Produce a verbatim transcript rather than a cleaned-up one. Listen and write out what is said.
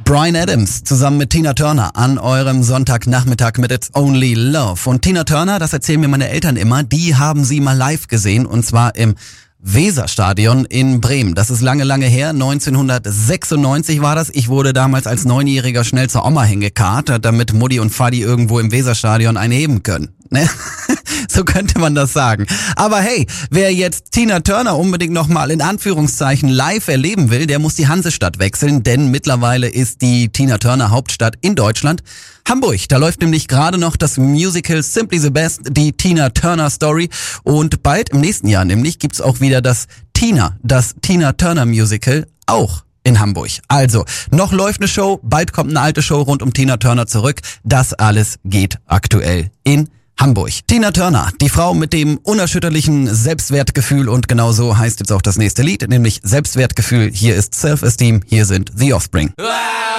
Bryan Adams zusammen mit Tina Turner an eurem Sonntagnachmittag mit It's Only Love. Und Tina Turner, das erzählen mir meine Eltern immer, die haben sie mal live gesehen und zwar im Weserstadion in Bremen. Das ist lange, lange her. neunzehnhundertsechsundneunzig war das. Ich wurde damals als Neunjähriger schnell zur Oma hingekarrt, damit Mutti und Vati irgendwo im Weserstadion einheben können. Ne? So könnte man das sagen. Aber hey, wer jetzt Tina Turner unbedingt nochmal in Anführungszeichen live erleben will, der muss die Hansestadt wechseln, denn mittlerweile ist die Tina Turner Hauptstadt in Deutschland Hamburg. Da läuft nämlich gerade noch das Musical Simply the Best, die Tina Turner Story, und bald im nächsten Jahr nämlich gibt's auch wieder das Tina, das Tina Turner Musical, auch in Hamburg. Also, noch läuft eine Show, bald kommt eine alte Show rund um Tina Turner zurück. Das alles geht aktuell in Hamburg. Tina Turner, die Frau mit dem unerschütterlichen Selbstwertgefühl, und genau so heißt jetzt auch das nächste Lied, nämlich Selbstwertgefühl. Hier ist Self-Esteem, hier sind The Offspring.